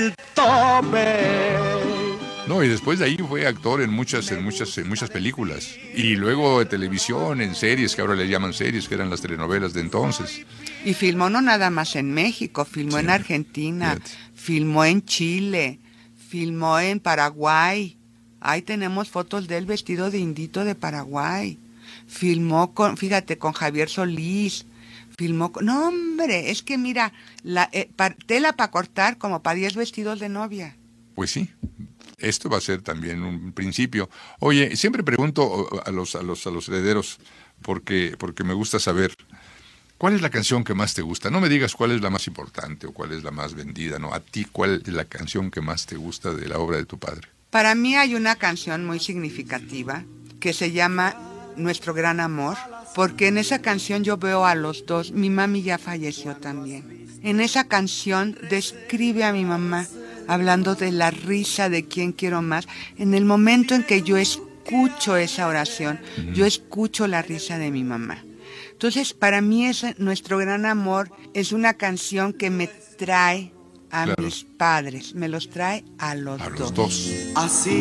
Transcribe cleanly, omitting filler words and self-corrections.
el tope. No, y después de ahí fue actor en muchas películas. Y luego de televisión, en series, que ahora le llaman series, que eran las telenovelas de entonces. Y filmó no nada más en México, filmó Sí, en Argentina, fíjate. filmó en Chile, filmó en Paraguay. Ahí tenemos fotos de él vestido de indito de Paraguay. Filmó fíjate, con Javier Solís. No, hombre, es que mira, tela para cortar como para 10 vestidos de novia. Pues sí, esto va a ser también un principio. Oye, siempre pregunto a los herederos, porque me gusta saber, ¿cuál es la canción que más te gusta? No me digas cuál es la más importante o cuál es la más vendida, no. A ti, ¿cuál es la canción que más te gusta de la obra de tu padre? Para mí hay una canción muy significativa que se llama Nuestro Gran Amor, porque en esa canción yo veo a los dos. Mi mami ya falleció también. En esa canción describe a mi mamá hablando de la risa de quién quiero más. En el momento en que yo escucho esa oración, yo escucho la risa de mi mamá. Entonces, para mí Nuestro Gran Amor es una canción que me trae a Claro. mis padres, me los trae a los A los dos. dos. Así